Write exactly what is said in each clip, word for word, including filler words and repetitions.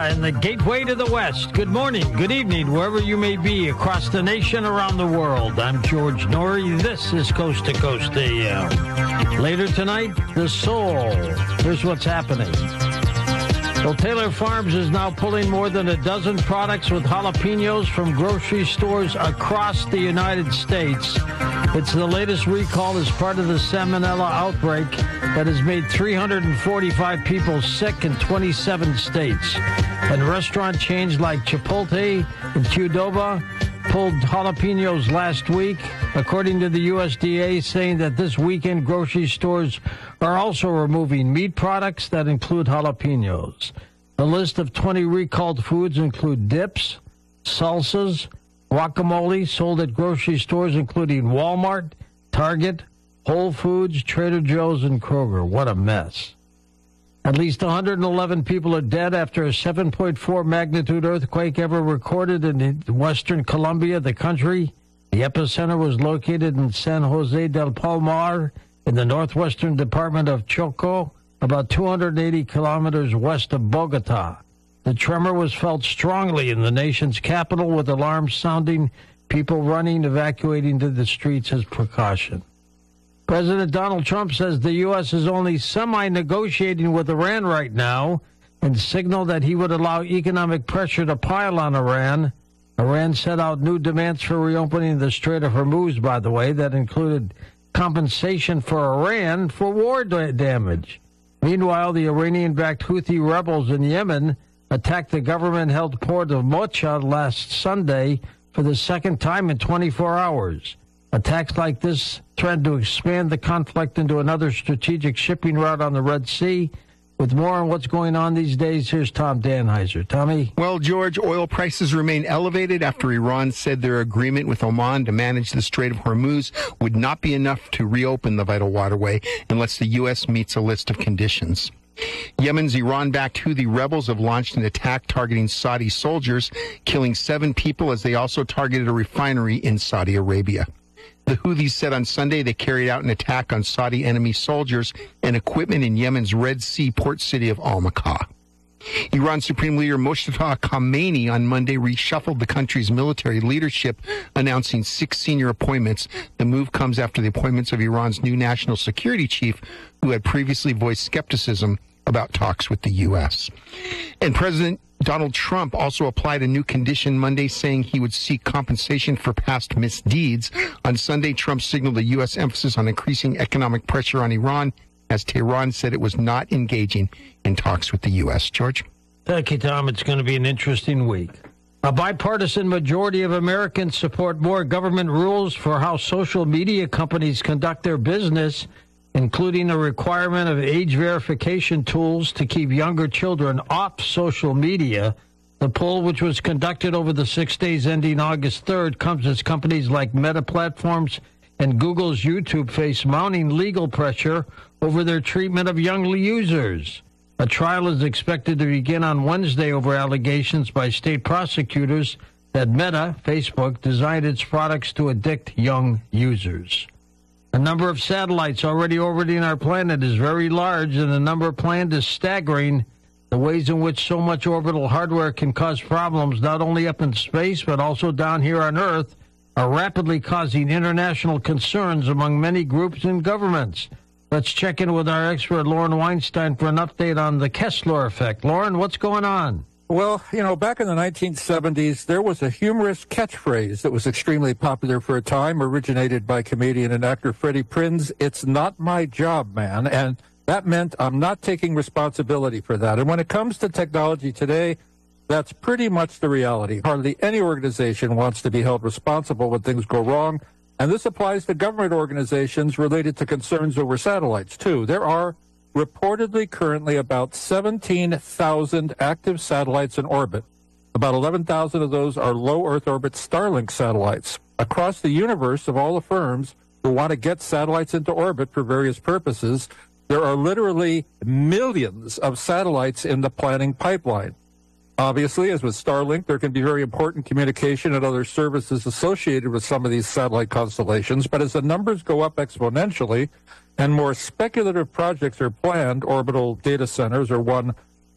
And the gateway to the West. Good morning, good evening, wherever you may be across the nation, around the world. I'm George Noory. This is Coast to Coast A M. Later tonight, the Soul. Here's what's happening. Well, Taylor Farms is now pulling more than a dozen products with jalapenos from grocery stores across the United States. It's the latest recall as part of the salmonella outbreak that has made three hundred forty-five people sick in twenty-seven states. And restaurant chains like Chipotle and Qdoba pulled jalapenos last week, according to the U S D A, saying that this weekend grocery stores are also removing meat products that include jalapenos. The list of twenty recalled foods include dips, salsas, guacamole sold at grocery stores including Walmart, Target, Whole Foods, Trader Joe's, and Kroger. What a mess. At least one hundred eleven people are dead after a seven point four magnitude earthquake ever recorded in western Colombia, the country. The epicenter was located in San Jose del Palmar in the northwestern department of Choco, about two hundred eighty kilometers west of Bogota. The tremor was felt strongly in the nation's capital, with alarms sounding, people running, evacuating to the streets as precaution. President Donald Trump says the U S is only semi-negotiating with Iran right now and signaled that he would allow economic pressure to pile on Iran. Iran set out new demands for reopening the Strait of Hormuz, by the way, that included compensation for Iran for war damage. Meanwhile, the Iranian-backed Houthi rebels in Yemen attacked the government-held port of Mocha last Sunday for the second time in twenty-four hours. Attacks like this threaten to expand the conflict into another strategic shipping route on the Red Sea. With more on what's going on these days, here's Tom Danheiser. Tommy? Well, George, oil prices remain elevated after Iran said their agreement with Oman to manage the Strait of Hormuz would not be enough to reopen the vital waterway unless the U S meets a list of conditions. Yemen's Iran-backed Houthi rebels have launched an attack targeting Saudi soldiers, killing seven people as they also targeted a refinery in Saudi Arabia. The Houthis said on Sunday they carried out an attack on Saudi enemy soldiers and equipment in Yemen's Red Sea port city of Al-Makah. Iran Supreme Leader Moshtaba Khamenei on Monday reshuffled the country's military leadership, announcing six senior appointments. The move comes after the appointments of Iran's new national security chief, who had previously voiced skepticism about talks with the U S. And President Donald Trump also applied a new condition Monday, saying he would seek compensation for past misdeeds. On Sunday, Trump signaled the U S emphasis on increasing economic pressure on Iran, as Tehran said it was not engaging in talks with the U S. George? Thank you, Tom. It's going to be an interesting week. A bipartisan majority of Americans support more government rules for how social media companies conduct their business, including a requirement of age verification tools to keep younger children off social media. The poll, which was conducted over the six days ending August third, comes as companies like Meta Platforms and Google's YouTube face mounting legal pressure over their treatment of young users. A trial is expected to begin on Wednesday over allegations by state prosecutors that Meta, Facebook, designed its products to addict young users. The number of satellites already orbiting our planet is very large, and the number planned is staggering. The ways in which so much orbital hardware can cause problems, not only up in space, but also down here on Earth, are rapidly causing international concerns among many groups and governments. Let's check in with our expert, Lauren Weinstein, for an update on the Kessler effect. Lauren, what's going on? Well, you know, back in the nineteen seventies, there was a humorous catchphrase that was extremely popular for a time, originated by comedian and actor Freddie Prinze. It's not my job, man. And that meant I'm not taking responsibility for that. And when it comes to technology today, that's pretty much the reality. Hardly any organization wants to be held responsible when things go wrong. And this applies to government organizations related to concerns over satellites, too. There are reportedly currently about seventeen thousand active satellites in orbit. About eleven thousand of those are low Earth orbit Starlink satellites. Across the universe of all the firms who want to get satellites into orbit for various purposes, there are literally millions of satellites in the planning pipeline. Obviously, as with Starlink, there can be very important communication and other services associated with some of these satellite constellations. But as the numbers go up exponentially and more speculative projects are planned, orbital data centers are one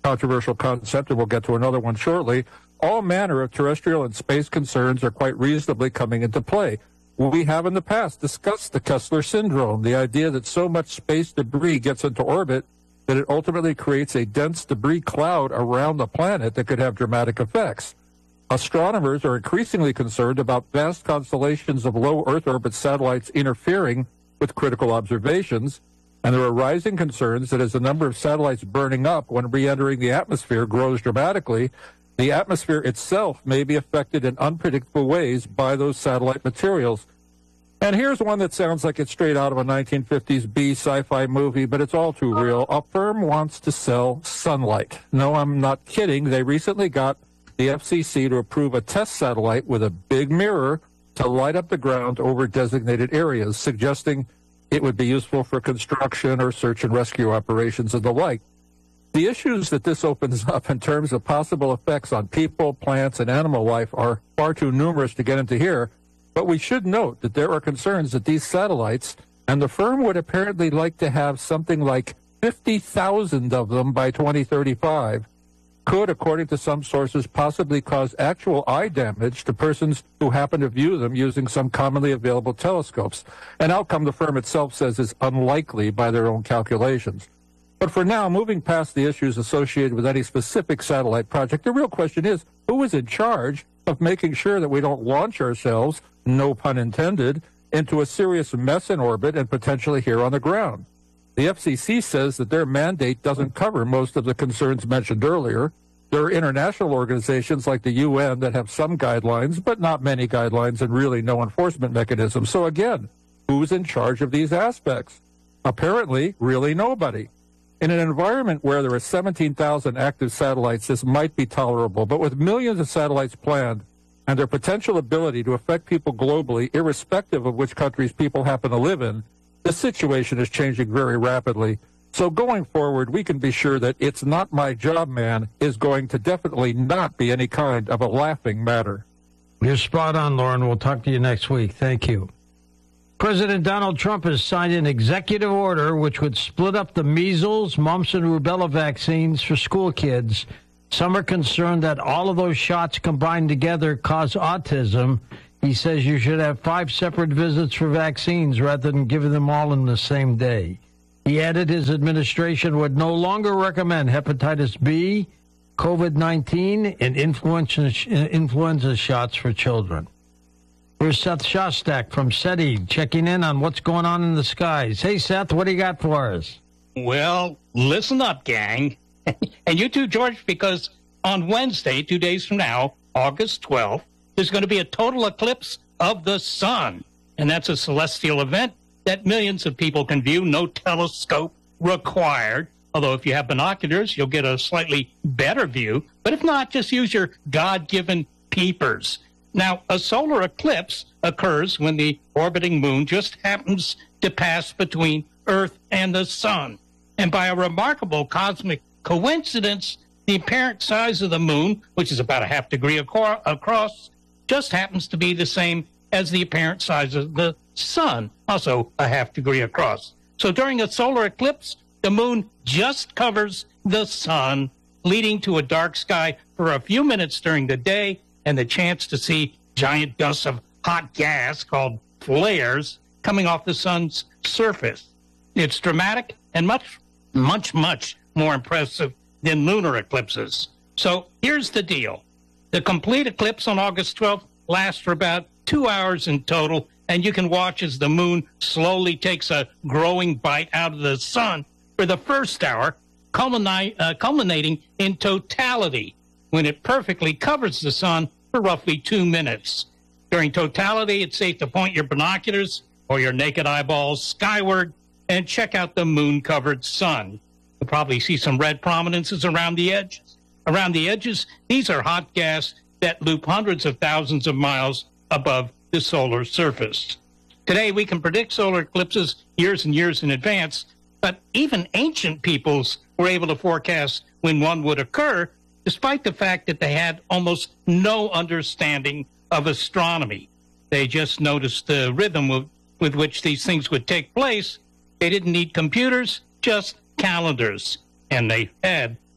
controversial concept, and we'll get to another one shortly, all manner of terrestrial and space concerns are quite reasonably coming into play. We have in the past discussed the Kessler syndrome, the idea that so much space debris gets into orbit that it ultimately creates a dense debris cloud around the planet that could have dramatic effects. Astronomers are increasingly concerned about vast constellations of low Earth orbit satellites interfering with critical observations, and there are rising concerns that as the number of satellites burning up when re-entering the atmosphere grows dramatically, the atmosphere itself may be affected in unpredictable ways by those satellite materials. And here's one that sounds like it's straight out of a nineteen fifties B sci-fi movie, but it's all too real. A firm wants to sell sunlight. No, I'm not kidding. They recently got the F C C to approve a test satellite with a big mirror to light up the ground over designated areas, suggesting it would be useful for construction or search and rescue operations and the like. The issues that this opens up in terms of possible effects on people, plants, and animal life are far too numerous to get into here, but we should note that there are concerns that these satellites, and the firm would apparently like to have something like fifty thousand of them by twenty thirty-five, could, according to some sources, possibly cause actual eye damage to persons who happen to view them using some commonly available telescopes, an outcome the firm itself says is unlikely by their own calculations. But for now, moving past the issues associated with any specific satellite project, the real question is, who is in charge of making sure that we don't launch ourselves, no pun intended, into a serious mess in orbit and potentially here on the ground? The F C C says that their mandate doesn't cover most of the concerns mentioned earlier. There are international organizations like the U N that have some guidelines, but not many guidelines and really no enforcement mechanism. So again, who's in charge of these aspects? Apparently, really nobody. In an environment where there are seventeen thousand active satellites, this might be tolerable, but with millions of satellites planned and their potential ability to affect people globally, irrespective of which countries people happen to live in, the situation is changing very rapidly. So going forward, we can be sure that "it's not my job, man" is going to definitely not be any kind of a laughing matter. You're spot on, Lauren. We'll talk to you next week. Thank you. President Donald Trump has signed an executive order which would split up the measles, mumps, and rubella vaccines for school kids. Some are concerned that all of those shots combined together cause autism. He says you should have five separate visits for vaccines rather than giving them all in the same day. He added his administration would no longer recommend hepatitis B, COVID nineteen, and influenza, influenza shots for children. Here's Seth Shostak from SETI checking in on what's going on in the skies. Hey, Seth, what do you got for us? Well, listen up, gang. And you too, George, because on Wednesday, two days from now, August twelfth, there's going to be a total eclipse of the sun. And that's a celestial event that millions of people can view, no telescope required. Although if you have binoculars, you'll get a slightly better view. But if not, just use your God-given peepers. Now, a solar eclipse occurs when the orbiting moon just happens to pass between Earth and the sun. And by a remarkable cosmic coincidence, the apparent size of the moon, which is about a half degree across, just happens to be the same as the apparent size of the sun, also a half degree across. So during a solar eclipse, the moon just covers the sun, leading to a dark sky for a few minutes during the day and the chance to see giant gusts of hot gas called flares coming off the sun's surface. It's dramatic and much, much, much more impressive than lunar eclipses. So here's the deal. The complete eclipse on August twelfth lasts for about two hours in total, and you can watch as the moon slowly takes a growing bite out of the sun for the first hour, culminate, uh, culminating in totality when it perfectly covers the sun for roughly two minutes. During totality, it's safe to point your binoculars or your naked eyeballs skyward and check out the moon-covered sun. You'll probably see some red prominences around the edges. Around the edges, these are hot gas that loop hundreds of thousands of miles above the solar surface. Today, we can predict solar eclipses years and years in advance, but even ancient peoples were able to forecast when one would occur, despite the fact that they had almost no understanding of astronomy. They just noticed the rhythm with, with which these things would take place. They didn't need computers, just calendars. And they had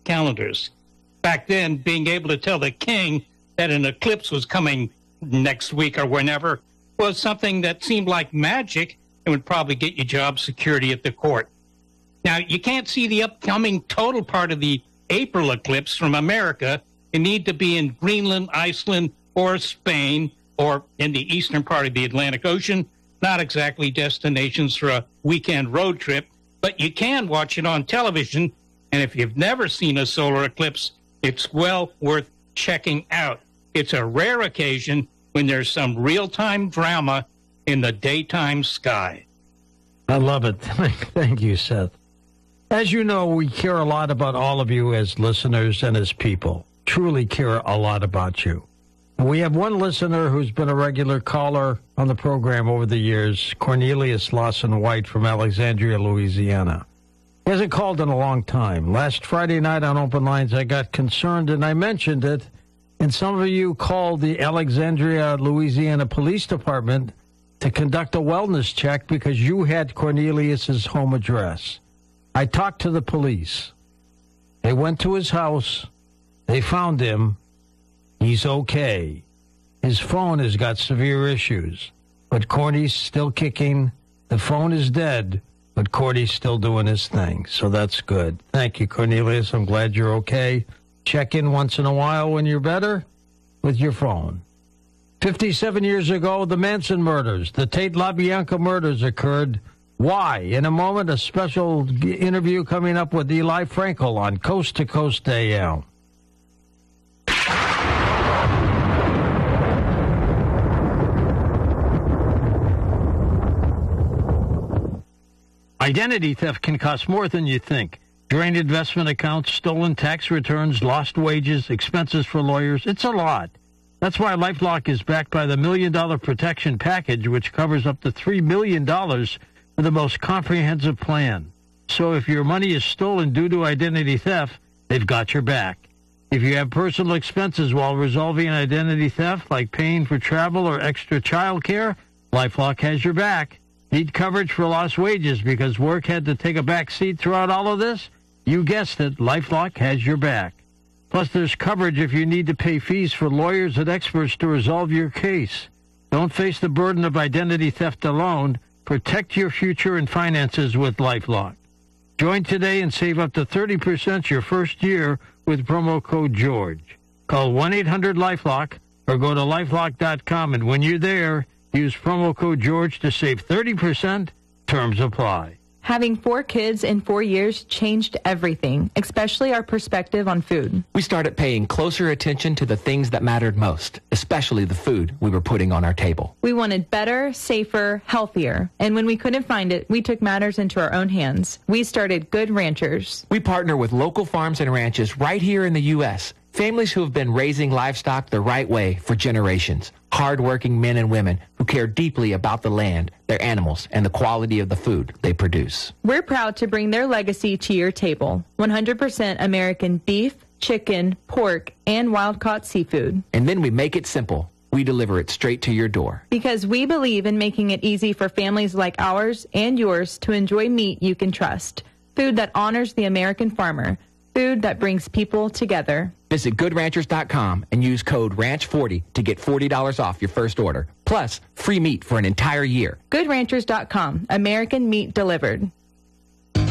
calendars. Back then, being able to tell the king that an eclipse was coming next week or whenever was something that seemed like magic and would probably get you job security at the court. Now, you can't see the upcoming total part of the April eclipse from America. You need to be in Greenland, Iceland, or Spain, or in the eastern part of the Atlantic Ocean. Not exactly destinations for a weekend road trip, but you can watch it on television. And if you've never seen a solar eclipse, it's well worth checking out. It's a rare occasion when there's some real-time drama in the daytime sky. I love it. Thank you, Seth. As you know, we care a lot about all of you as listeners and as people. Truly care a lot about you. We have one listener who's been a regular caller on the program over the years, Cornelius Lawson White from Alexandria, Louisiana. He hasn't called in a long time. Last Friday night on Open Lines, I got concerned and I mentioned it, and some of you called the Alexandria, Louisiana Police Department to conduct a wellness check because you had Cornelius's home address. I talked to the police. They went to his house. They found him. He's okay. His phone has got severe issues, but Corny's still kicking. The phone is dead, but Corny's still doing his thing, so that's good. Thank you, Cornelius. I'm glad you're okay. Check in once in a while when you're better with your phone. fifty-seven years ago, the Manson murders, the Tate LaBianca murders occurred. Why? In a moment, a special interview coming up with Eli Frankel on Coast to Coast A M. Identity theft can cost more than you think. Drained investment accounts, stolen tax returns, lost wages, expenses for lawyers. It's a lot. That's why LifeLock is backed by the Million Dollar Protection Package, which covers up to three million dollars for the most comprehensive plan. So if your money is stolen due to identity theft, they've got your back. If you have personal expenses while resolving identity theft, like paying for travel or extra child care, LifeLock has your back. Need coverage for lost wages because work had to take a back seat throughout all of this? You guessed it, LifeLock has your back. Plus, there's coverage if you need to pay fees for lawyers and experts to resolve your case. Don't face the burden of identity theft alone. Protect your future and finances with LifeLock. Join today and save up to thirty percent your first year with promo code George. Call one eight hundred LifeLock or go to lifelock dot com, and when you're there, use promo code George to save thirty percent. Terms apply. Having four kids in four years changed everything, especially our perspective on food. We started paying closer attention to the things that mattered most, especially the food we were putting on our table. We wanted better, safer, healthier. And when we couldn't find it, we took matters into our own hands. We started Good Ranchers. We partner with local farms and ranches right here in the U S Families who have been raising livestock the right way for generations. Hard-working men and women who care deeply about the land, their animals, and the quality of the food they produce. We're proud to bring their legacy to your table. one hundred percent American beef, chicken, pork, and wild-caught seafood. And then we make it simple. We deliver it straight to your door. Because we believe in making it easy for families like ours and yours to enjoy meat you can trust. Food that honors the American farmer. Food that brings people together. Visit good ranchers dot com and use code ranch forty to get forty dollars off your first order. Plus, free meat for an entire year. good ranchers dot com. American meat delivered.